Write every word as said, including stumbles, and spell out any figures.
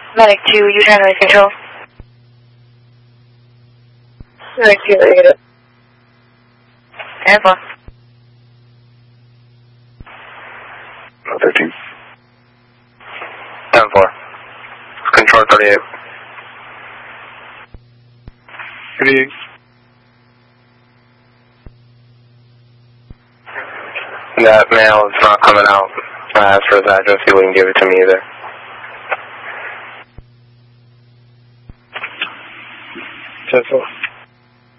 Medic two, U-turn noise control. Medic two, let me get it. ten four. thirteen. ten four. Control thirty-eight. thirty-eight. That mail is not coming out. I asked for his address, he wouldn't give it to me either. ten four.